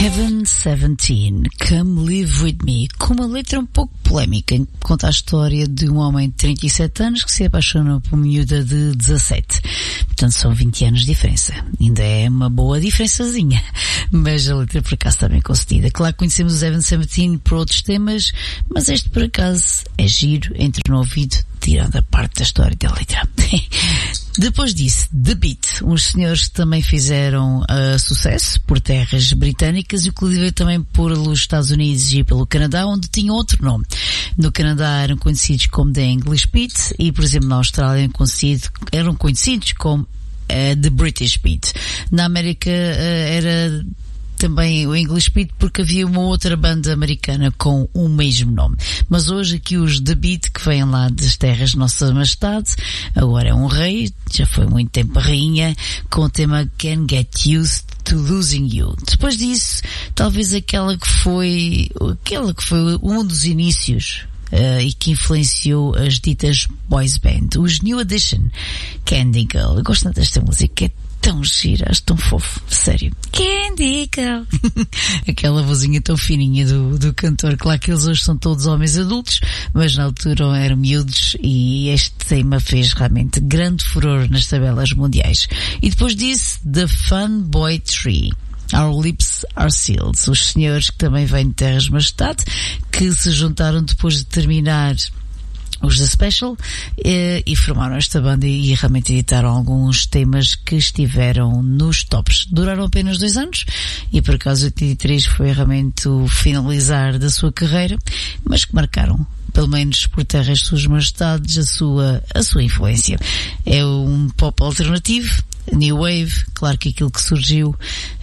Heaven 17, Come Live With Me, com uma letra um pouco polémica, em que conta a história de um homem de 37 anos que se apaixona por uma miúda de 17. Portanto, são 20 anos de diferença. Ainda é uma boa diferençazinha. Mas a letra, por acaso, está bem concedida. Claro que conhecemos os Heaven 17 por outros temas, mas este, por acaso, é giro, entre no ouvido, tirando a parte da história da letra. Depois disso, The Beat, uns senhores que também fizeram sucesso por terras britânicas e que lhe veio também pelos Estados Unidos e pelo Canadá, onde tinham outro nome. No Canadá eram conhecidos como The English Beat e, por exemplo, na Austrália eram conhecidos como The British Beat. Na América era também o English Beat porque havia uma outra banda americana com o mesmo nome. Mas hoje aqui os The Beat, que vêm lá das terras de Nossa Majestade, agora é um rei, já foi muito tempo a rainha, com o tema Can't Get Used to Losing You. Depois disso, talvez aquela que foi um dos inícios e que influenciou as ditas boys band, os New Edition, Candy Girl. Eu gosto tanto desta música, é tão gira, acho tão fofo, sério. Candy Girl. Aquela vozinha tão fininha do cantor. Claro que eles hoje são todos homens adultos, mas na altura eram miúdos e este tema fez realmente grande furor nas tabelas mundiais. E depois disso, The Fun Boy Tree, Our Lips Are Sealed. Os senhores que também vêm de terras de majestade, que se juntaram depois de terminar os The Special e formaram esta banda e realmente editaram alguns temas que estiveram nos tops. Duraram apenas 2 anos e por acaso 83 foi realmente o finalizar da sua carreira, mas que marcaram, pelo menos por terras de suas majestades, a sua influência. É um pop alternativo, new wave, claro que aquilo que surgiu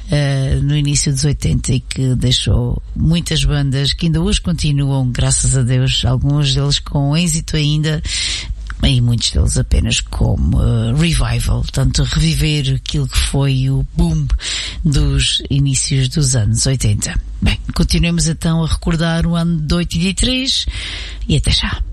no início dos 80 e que deixou muitas bandas que ainda hoje continuam, graças a Deus, alguns deles com êxito ainda, e muitos deles apenas como revival, tanto reviver aquilo que foi o boom dos inícios dos anos 80. Bem, continuemos então a recordar o ano de 83 e até já.